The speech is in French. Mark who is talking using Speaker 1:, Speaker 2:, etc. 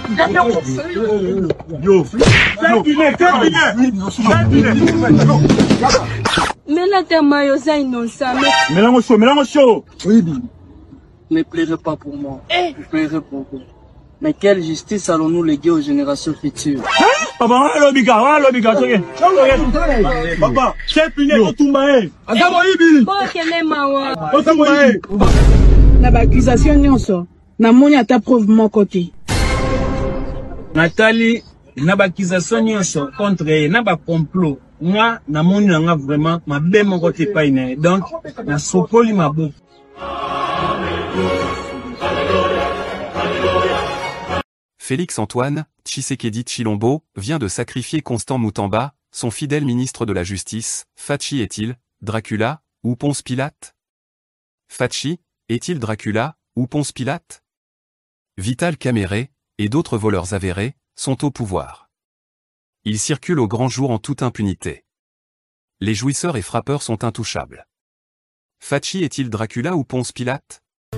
Speaker 1: Mais là, t'es maillot, innocent.
Speaker 2: Mélange chaud. Oui.
Speaker 3: Ne pleurez pas pour moi. Je pleurerai pour vous. Mais quelle justice allons-nous léguer aux générations futures?
Speaker 2: Papa, c'est fini,
Speaker 4: na accusation nyonso namoni ata preuve moko te.
Speaker 3: Nathalie, na accusation nyonso contre elle, na complot. Moi, namoni nanga vraiment ma bé moko te pa ina. Donc, na sopoli maboko.
Speaker 5: Félix-Antoine Tshisekedi Tshilombo vient de sacrifier Constant Moutamba, son fidèle ministre de la Justice. Fachi est-il Dracula ou Ponce Pilate? Fachi est-il Dracula ou Ponce Pilate? Vital Kamerhe et d'autres voleurs avérés sont au pouvoir. Ils circulent au grand jour en toute impunité. Les jouisseurs et frappeurs sont intouchables. Fachi est-il Dracula ou Ponce Pilate?